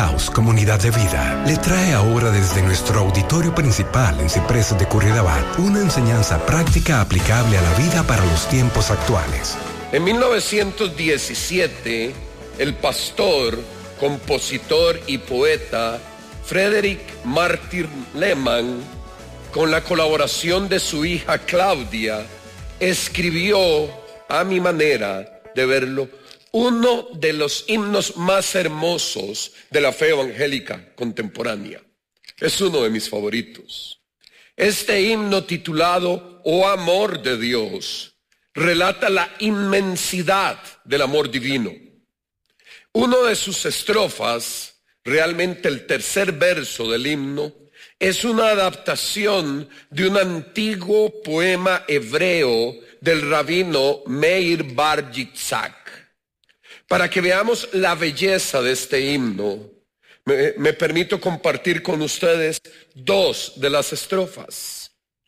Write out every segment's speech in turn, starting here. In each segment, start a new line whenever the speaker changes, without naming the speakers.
House Comunidad de Vida le trae ahora desde nuestro auditorio principal en Ciprés de Curridabat una enseñanza práctica aplicable a la vida para los tiempos actuales.
En 1917, el pastor, compositor y poeta Frederick Martin Lehman, con la colaboración de su hija Claudia, escribió, a mi manera de verlo, uno de los himnos más hermosos de la fe evangélica contemporánea. Es uno de mis favoritos. Este himno titulado Oh Amor de Dios relata la inmensidad del amor divino. Uno de sus estrofas, realmente el tercer verso del himno, es una adaptación de un antiguo poema hebreo del rabino Meir Bar Yitzhak. Para que veamos la belleza de este himno, me permito compartir con ustedes dos de las estrofas.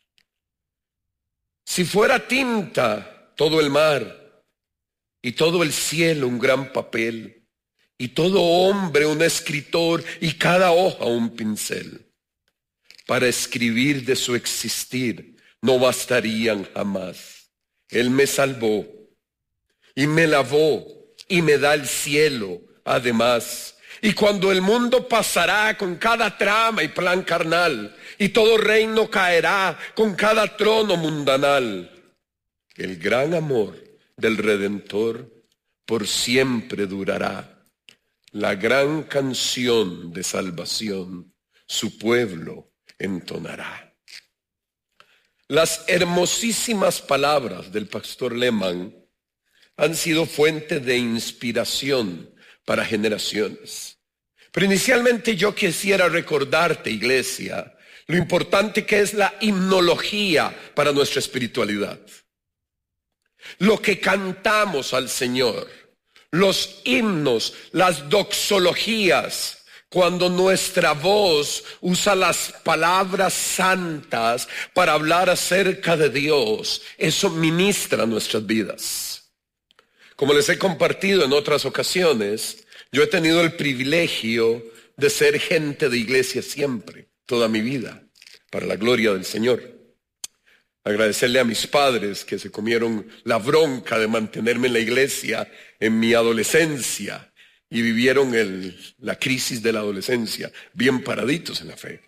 Si fuera tinta todo el mar, y todo el cielo un gran papel, y todo hombre un escritor, y cada hoja un pincel, para escribir de su existir no bastarían jamás. Él me salvó, y me lavó, y me da el cielo, además. Y cuando el mundo pasará con cada trama y plan carnal, y todo reino caerá con cada trono mundanal, el gran amor del Redentor por siempre durará. La gran canción de salvación su pueblo entonará. Las hermosísimas palabras del pastor Lehman han sido fuente de inspiración para generaciones. Pero inicialmente yo quisiera recordarte, iglesia, lo importante que es la himnología para nuestra espiritualidad. Lo que cantamos al Señor, los himnos, las doxologías, cuando nuestra voz usa las palabras santas para hablar acerca de Dios, eso ministra nuestras vidas. Como les he compartido en otras ocasiones, yo he tenido el privilegio de ser gente de iglesia siempre, toda mi vida, para la gloria del Señor. Agradecerle a mis padres que se comieron la bronca de mantenerme en la iglesia en mi adolescencia y vivieron la crisis de la adolescencia bien paraditos en la fe.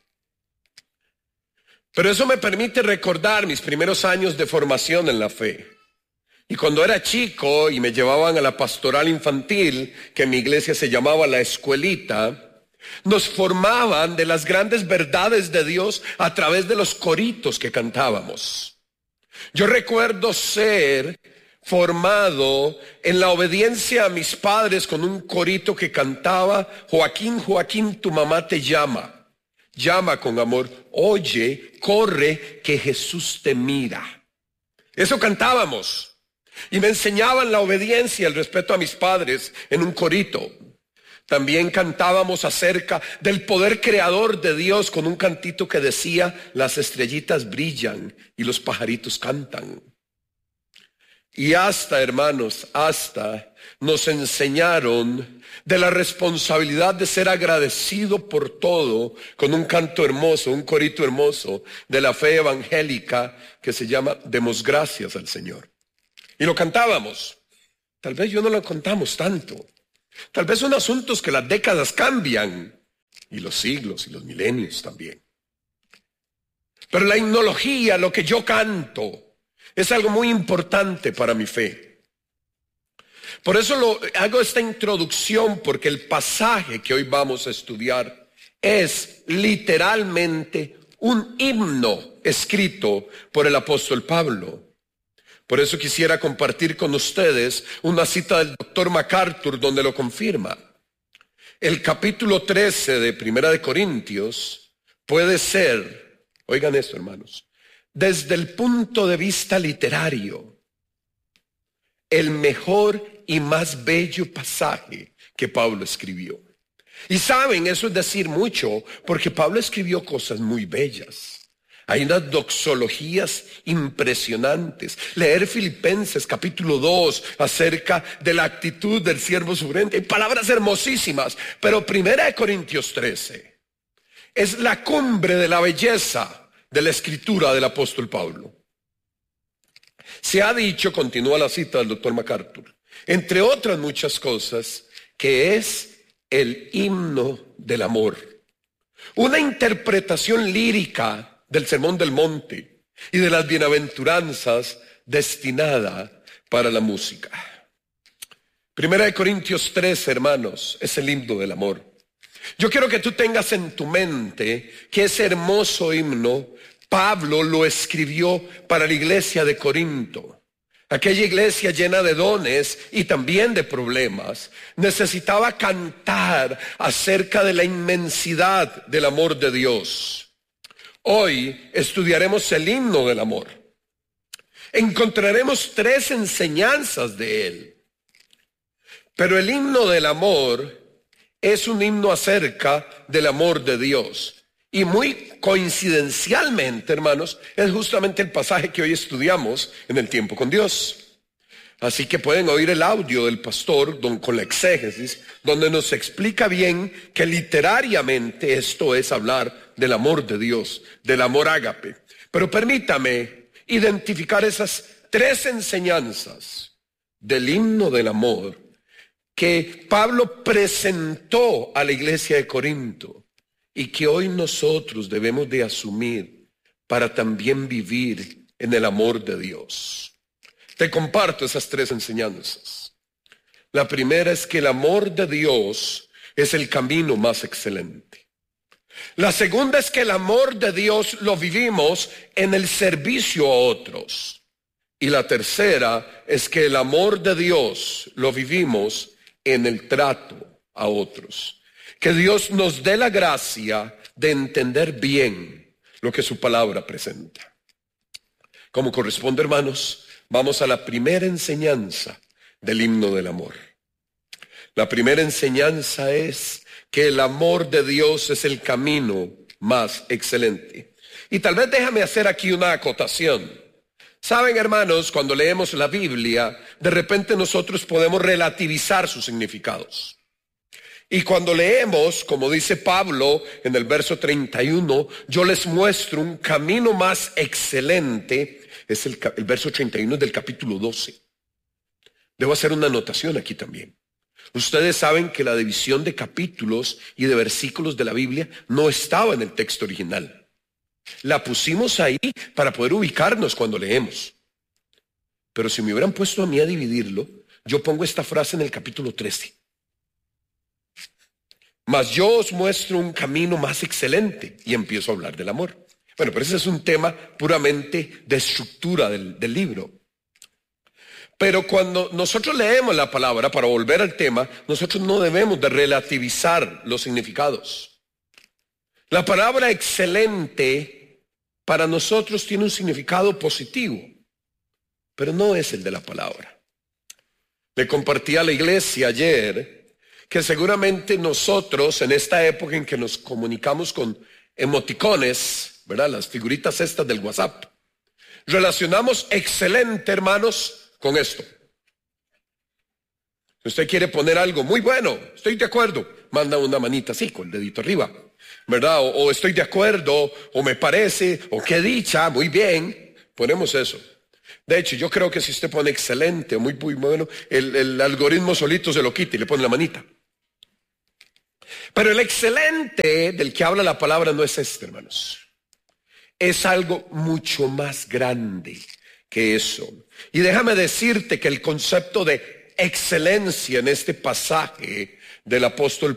Pero eso me permite recordar mis primeros años de formación en la fe. Y cuando era chico y me llevaban a la pastoral infantil, que en mi iglesia se llamaba la escuelita, nos formaban de las grandes verdades de Dios a través de los coritos que cantábamos. Yo recuerdo ser formado en la obediencia a mis padres con un corito que cantaba: Joaquín, Joaquín, tu mamá te llama. Llama con amor, oye, corre, que Jesús te mira. Eso cantábamos. Y me enseñaban la obediencia y el respeto a mis padres en un corito. También cantábamos acerca del poder creador de Dios con un cantito que decía: las estrellitas brillan y los pajaritos cantan. Y hermanos, nos enseñaron de la responsabilidad de ser agradecido por todo con un canto hermoso, un corito hermoso de la fe evangélica que se llama Demos gracias al Señor. Y lo cantábamos. Tal vez yo no lo contamos tanto. Tal vez son asuntos que las décadas cambian, y los siglos y los milenios también. Pero la himnología, lo que yo canto, es algo muy importante para mi fe. Por eso hago esta introducción, porque el pasaje que hoy vamos a estudiar es literalmente un himno escrito por el apóstol Pablo. Por eso quisiera compartir con ustedes una cita del Dr. MacArthur donde lo confirma. El capítulo 13 de Primera de Corintios puede ser, oigan esto hermanos, desde el punto de vista literario, el mejor y más bello pasaje que Pablo escribió. Y saben, eso es decir mucho, porque Pablo escribió cosas muy bellas. Hay unas doxologías impresionantes. Leer Filipenses capítulo 2 acerca de la actitud del siervo sufriente. Hay palabras hermosísimas. Pero 1 Corintios 13 es la cumbre de la belleza de la escritura del apóstol Pablo. Se ha dicho, continúa la cita del doctor MacArthur, entre otras muchas cosas, que es el himno del amor. Una interpretación lírica del Sermón del Monte y de las bienaventuranzas destinada para la música. 1 Corintios 13, hermanos, es el himno del amor. Yo quiero que tú tengas en tu mente que ese hermoso himno Pablo lo escribió para la iglesia de Corinto. Aquella iglesia llena de dones y también de problemas necesitaba cantar acerca de la inmensidad del amor de Dios. Hoy estudiaremos el himno del amor. Encontraremos 3 enseñanzas de él. Pero el himno del amor es un himno acerca del amor de Dios. Y muy coincidencialmente, hermanos, es justamente el pasaje que hoy estudiamos en el tiempo con Dios. Así que pueden oír el audio del pastor con la exégesis, donde nos explica bien que literariamente esto es hablar del amor de Dios, del amor ágape. Pero permítame identificar esas 3 enseñanzas del himno del amor que Pablo presentó a la iglesia de Corinto y que hoy nosotros debemos de asumir para también vivir en el amor de Dios. Te comparto esas 3 enseñanzas. La primera es que el amor de Dios es el camino más excelente. La segunda es que el amor de Dios lo vivimos en el servicio a otros. Y la tercera es que el amor de Dios lo vivimos en el trato a otros. Que Dios nos dé la gracia de entender bien lo que su palabra presenta. Como corresponde, hermanos, vamos a la primera enseñanza del himno del amor. La primera enseñanza es que el amor de Dios es el camino más excelente. Y tal vez déjame hacer aquí una acotación. Saben, hermanos, cuando leemos la Biblia, de repente nosotros podemos relativizar sus significados. Y cuando leemos, como dice Pablo en el verso 31, yo les muestro un camino más excelente. Es el verso 31 del capítulo 12. Debo hacer una anotación aquí también. Ustedes saben que la división de capítulos y de versículos de la Biblia no estaba en el texto original. La pusimos ahí para poder ubicarnos cuando leemos. Pero si me hubieran puesto a mí a dividirlo, yo pongo esta frase en el capítulo 13. Mas yo os muestro un camino más excelente, y empiezo a hablar del amor. Bueno, pero ese es un tema puramente de estructura del libro. Pero cuando nosotros leemos la palabra, para volver al tema, nosotros no debemos de relativizar los significados. La palabra excelente para nosotros tiene un significado positivo, pero no es el de la palabra. Le compartí a la iglesia ayer que seguramente nosotros en esta época en que nos comunicamos con emoticones, ¿verdad? Las figuritas estas del WhatsApp, relacionamos excelente, hermanos, con esto. Si usted quiere poner algo muy bueno, estoy de acuerdo, manda una manita así con el dedito arriba, ¿verdad? O estoy de acuerdo, o me parece, o qué dicha, muy bien, ponemos eso. De hecho, yo creo que si usted pone excelente o muy bueno, el algoritmo solito se lo quita y le pone la manita. Pero el excelente del que habla la palabra no es este, hermanos. Es algo mucho más grande que eso. Y déjame decirte que el concepto de excelencia en este pasaje del apóstol